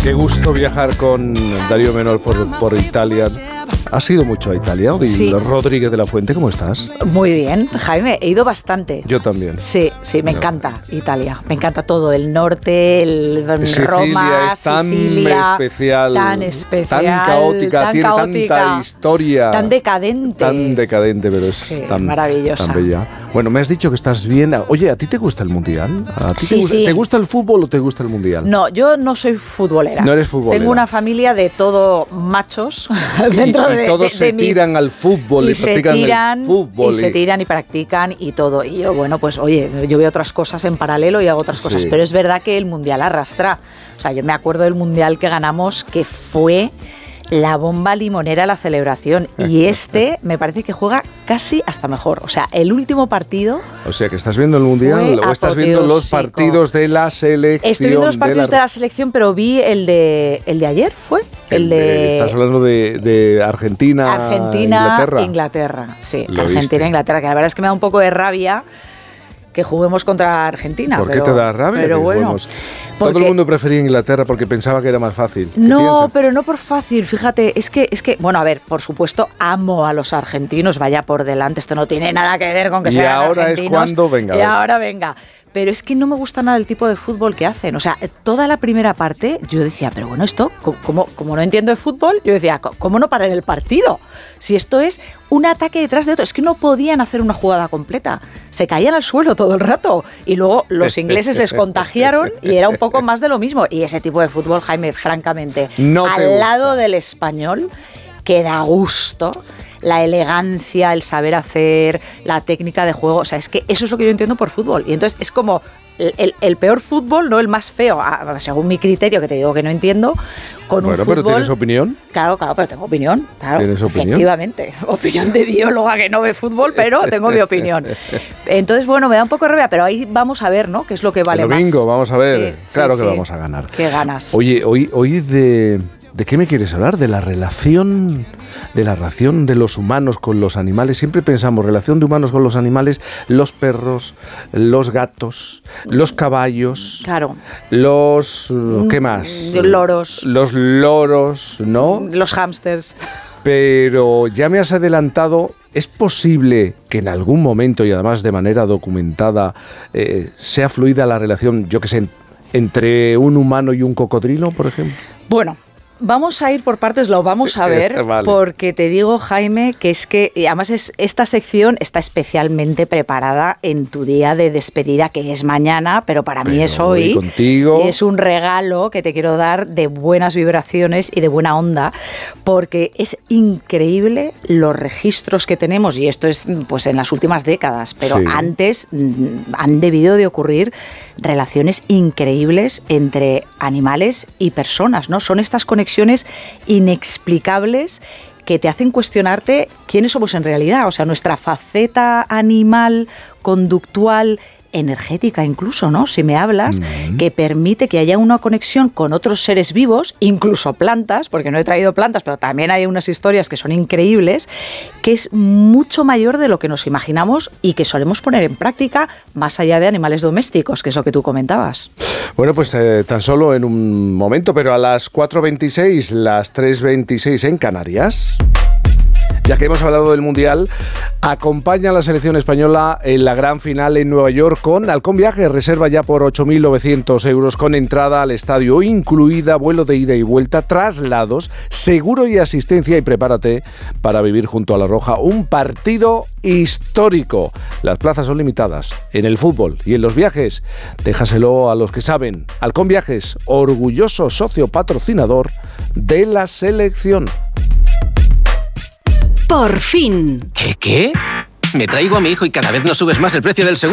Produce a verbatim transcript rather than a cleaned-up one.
Qué gusto viajar con Darío Menor por, por Italia. ¿Has ido mucho a Italia? Sí. Rodríguez de la Fuente, ¿cómo estás? Muy bien, Jaime, he ido bastante. Yo también. Sí, sí, me no. encanta Italia. Me encanta todo, el norte, el Sicilia Roma, es tan Sicilia, especial, tan especial, tan caótica, tan tiene caótica, tanta historia, tan decadente, tan decadente, pero es sí, tan maravillosa, tan bella. Bueno, me has dicho que estás bien. Oye, ¿a ti te gusta el mundial? ¿A ti Sí, te, gusta, sí. ¿Te gusta el fútbol o te gusta el mundial? No, yo no soy futbolera. No eres futbolera. Tengo una familia de todo machos dentro y, y de, todos de, se de mi... tiran al fútbol y, y se practican tiran, el fútbol. y, y se tiran y practican y todo. Y yo, bueno, pues oye, yo veo otras cosas en paralelo y hago otras cosas. Sí. Pero es verdad que el mundial arrastra. O sea, yo me acuerdo del mundial que ganamos, que fue la bomba limonera la celebración. Y este me parece que juega casi hasta mejor. O sea, el último partido... O sea, que estás viendo el mundial o estás viendo los partidos de la selección. Estoy viendo los partidos de la, de la selección, pero vi el de el de ayer, ¿fue? El, el de, de... Estás hablando de, de Argentina, Argentina, Inglaterra. Inglaterra, sí. Lo Argentina, viste. Inglaterra, que la verdad es que me da un poco de rabia que juguemos contra Argentina. ¿Por pero, qué te da rabia? Pero bueno, Podemos... porque... Todo el mundo prefería Inglaterra porque pensaba que era más fácil. No, piensas? pero no por fácil. Fíjate, es que, es que, bueno, a ver, por supuesto, amo a los argentinos, vaya por delante. Esto no tiene nada que ver con que y sean ahora argentinos. es cuando venga. Y ahora venga. Pero es que no me gusta nada el tipo de fútbol que hacen. O sea, toda la primera parte yo decía, pero bueno, esto, como, como no entiendo de fútbol, yo decía, ¿cómo no parar el partido? Si esto es un ataque detrás de otro, es que no podían hacer una jugada completa. Se caían al suelo todo el rato. Y luego los ingleses les contagiaron y era un poco más de lo mismo. Y ese tipo de fútbol, Jaime, francamente, no al lado del español, que da gusto. La elegancia, el saber hacer, la técnica de juego. O sea, es que eso es lo que yo entiendo por fútbol. Y entonces es como el, el, el peor fútbol, no el más feo, según mi criterio, que te digo que no entiendo, con bueno, un fútbol... pero ¿tienes opinión? Claro, claro, pero tengo opinión. Claro, ¿Tienes opinión? Efectivamente. Opinión de bióloga que no ve fútbol, pero tengo mi opinión. Entonces, bueno, me da un poco de rabia, pero ahí vamos a ver, ¿no? ¿Qué es lo que vale el más? domingo, vamos a ver. Sí, claro sí, que sí. vamos a ganar. Qué ganas. Oye, hoy, hoy de... ¿De qué me quieres hablar? ¿De la relación de la relación de los humanos con los animales? Siempre pensamos relación de humanos con los animales, los perros, los gatos, los caballos, claro. los... ¿qué más? Los loros. Los loros, ¿no? Los hámsters. Pero ya me has adelantado, ¿es posible que en algún momento, y además de manera documentada, eh, sea fluida la relación, yo qué sé, entre un humano y un cocodrilo, por ejemplo? Bueno, vamos a ir por partes, lo vamos a ver, vale. Porque te digo, Jaime, que es que, y además es, esta sección está especialmente preparada en tu día de despedida, que es mañana, pero para pero mí es hoy. Contigo. Y es un regalo que te quiero dar de buenas vibraciones y de buena onda, porque es increíble los registros que tenemos, y esto es pues en las últimas décadas, pero sí. Antes han debido de ocurrir relaciones increíbles entre animales y personas, ¿no? Son estas conexiones inexplicables que te hacen cuestionarte quiénes somos en realidad, o sea, nuestra faceta animal, conductual, energética incluso, ¿no? Si me hablas, mm. que permite que haya una conexión con otros seres vivos, incluso plantas, porque no he traído plantas, pero también hay unas historias que son increíbles, que es mucho mayor de lo que nos imaginamos y que solemos poner en práctica más allá de animales domésticos, que es lo que tú comentabas. Bueno, pues eh, tan solo en un momento, pero a las cuatro veintiséis, las tres veintiséis en Canarias... Ya que hemos hablado del Mundial, acompaña a la selección española en la gran final en Nueva York con Halcón Viajes. Reserva ya por ocho mil novecientos euros con entrada al estadio incluida, vuelo de ida y vuelta, traslados, seguro y asistencia. Y prepárate para vivir junto a La Roja un partido histórico. Las plazas son limitadas en el fútbol y en los viajes. Déjaselo a los que saben. Halcón Viajes, orgulloso socio patrocinador de la selección. Por fin. ¿Qué, qué? Me traigo a mi hijo y cada vez nos subes más el precio del seguro.